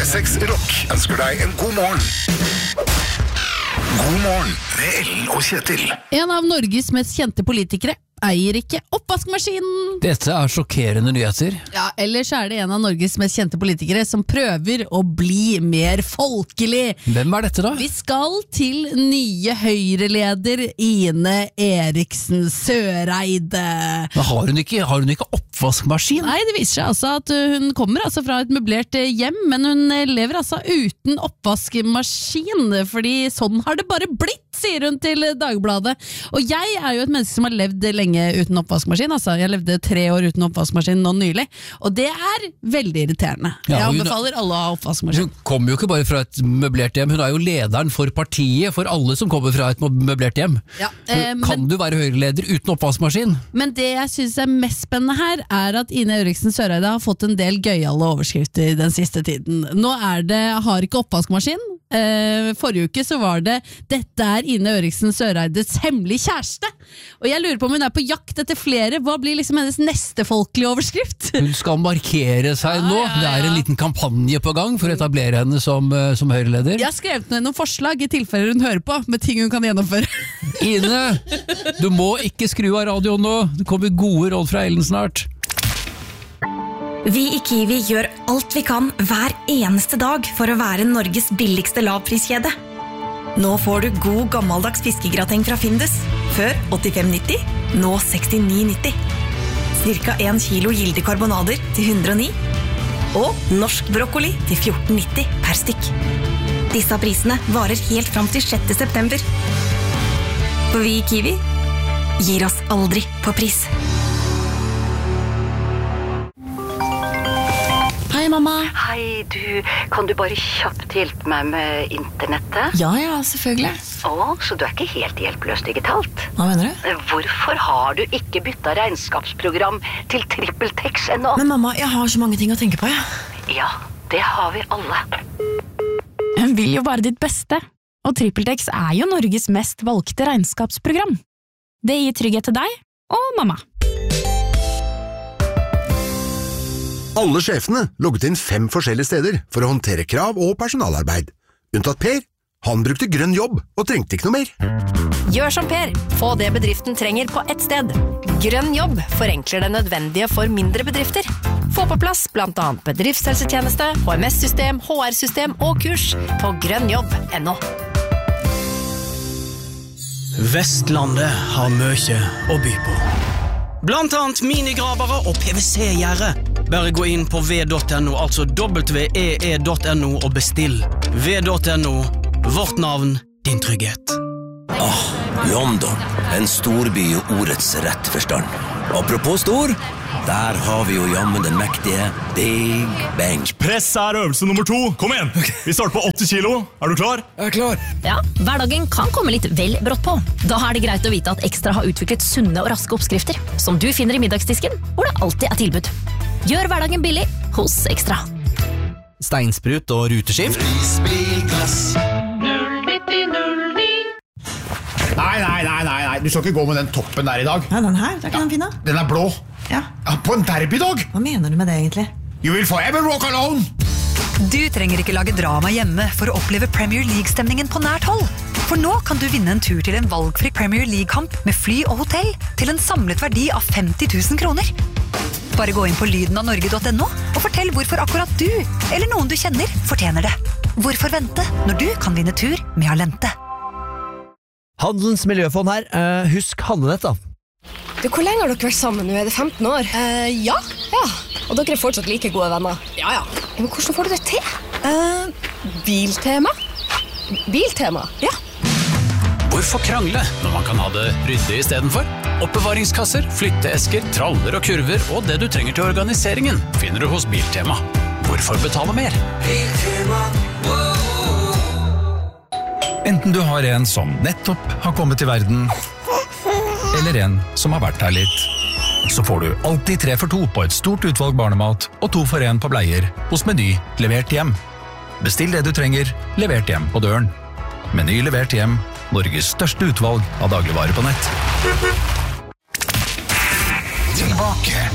P6 Rock ønsker deg en god morgen. God morgen med Ellen og Kjetil. En av Norges mest kjente politikere eier ikke oppvaskmaskinen. Dette sjokkerende nyheter. Ja, ellers det en av Norges mest kjente politikere som prøver å bli mer folkelig. Hvem dette da? Vi skal til nye Høyre-leder Ine Eriksen Søreide. Men har hun ikke oppvaskmaskin? Nei, det viser seg altså at hun kommer altså fra et møblert hjem, men hun lever altså uten oppvaskmaskin, fordi sånn har det bare blitt, sier hun til Dagbladet. Og jeg jo et menneske som har levd lenge uten oppvaskmaskin, altså. Jeg levde 3 år uten oppvaskmaskin nå nylig, og det veldig irriterende. Ja, jeg anbefaler alle å ha oppvaskmaskin. Hun kommer jo ikke bare fra et møblert hjem, hun jo lederen for partiet, for alle som kommer fra et møblert hjem. Ja, kan du være Høyre-leder uten oppvaskmaskin? Men det jeg synes mest spennende her, at Ine Eriksen Søreide har fått en del gøyale overskrifter den siste tiden. Nå har ikke oppvaskmaskin. Forrige uke så var det "Dette Ine Eriksen Søreides hemmelige kjæreste", og jeg lurer på om hun på jakt etter flere. Hva blir liksom hennes neste folkelige overskrift? Hun skal markere seg nå. Det en liten kampanje på gang for å etablere henne som Høyre-leder. Jeg har skrevet ned noen forslag i tilfelle hun hører på, med ting hun kan gjennomføre. Ine, du må ikke skru av radioen nå. Det kommer gode råd fra Ellen snart. Vi i Kiwi gjør alt vi kan hver eneste dag for å være Norges billigste lavpriskjede. Nå får du god gammeldags fiskegrateng fra Findus. Før 85,90, nå 69,90. Cirka 1 kilo gilde karbonader til 109. Og norsk brokkoli til 14,90 per stykk. Disse prisene varer helt fram til 6. september. For vi i Kiwi gir oss aldri på pris. Hei, mamma. Hei, kan du bare kjapt hjelpe meg med internettet? Ja, selvfølgelig. Så du ikke helt hjelpeløs digitalt? Hva mener du? Hvorfor har du ikke byttet regnskapsprogram til TrippelTex ennå? Men mamma, jeg har så mange ting å tenke på, Ja, det har vi alle. Hun vil jo bare ditt beste, og TrippelTex jo Norges mest valgte regnskapsprogram. Det gir trygghet til deg og mamma. Alle sjefene logget inn 5 forskjellige steder for å håndtere krav og personalarbeid. Unntatt Per. Han brukte grønn jobb og trengte ikke noe mer. Gjør som Per. Få det bedriften trenger på ett sted. Grønn jobb forenkler det nødvendige for mindre bedrifter. Få på plass blant annet bedriftshelsetjeneste, HMS-system, HR-system og kurs på grønnjobb.no. Vestlandet har mye å by på. Blant annet minigravere og PVC-gjerde. Bare gå inn på v.no, altså www.no og bestill. v.no, vårt navn, din trygghet. London, en storby i ordets rett forstand. Apropos stor, der har vi jo jammen den mektige Big Ben. Press øvelse nummer 2, kom igjen! Vi starter på 80 kilo, du klar? Jeg klar. Ja, hverdagen kan komme litt vel brått på. Da det greit å vite at Ekstra har utviklet sunne og raske oppskrifter, som du finner i middagsdisken, hvor det alltid tilbud. Gjør hverdagen billig hos Ekstra. Steinsprut og ruteskift. Prisbilklass 09009. Nei, du skal ikke gå med den toppen der i dag. Ja, den her, det ikke den fine. Den blå. Ja. På en derbydag. Hva mener du med det egentlig? You will forever walk alone. Du trenger ikke lage drama hjemme for å oppleve Premier League-stemningen på nært hold. For nå kan du vinne en tur til en valgfri Premier League-kamp med fly og hotell til en samlet verdi av 50 000 kroner. Bare gå inn på lydenavnorge.no og fortell hvorfor akkurat du, eller noen du kjenner, fortjener det. Hvorfor vente når du kan vinne tur med Alente? Handelens miljøfond her. Husk handlenett da. Hvor lenge har dere vært sammen nå? Det 15 år? Ja. Og dere fortsatt like gode venner? Ja. Men hvordan får du det til? Biltema. Biltema? Ja. Hvorfor krangle når man kan ha det ryddig i stedet for? Oppbevaringskasser, flytteesker, traller og kurver og det du trenger til organiseringen finner du hos Biltema. Hvorfor betale mer? Biltema. Enten du har en som nettopp har kommet til verden, eller en som har vært her litt, så får du alltid 3 for 2 på et stort utvalg barnemat og 2 for 1 på bleier hos Meny levert hjem. Bestill det du trenger, levert hjem på døren. Meny levert hjem, Norges største utvalg av dagligvarer på nett. Tilbake